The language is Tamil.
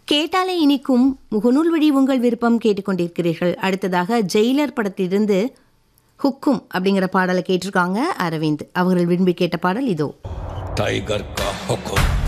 கேட்டாலே இனிக்கும் முகநூல் வழி உங்கள் விருப்பம் கேட்டுக்கொண்டிருக்கிறீர்கள். அடுத்ததாக ஜெயிலர் படத்திலிருந்து ஹுக்கும் அப்படிங்கிற பாடலை கேட்டிருக்காங்க அரவிந்த். அவர்கள் விரும்பி கேட்ட பாடல் இதோ. टाइगर का हुक्म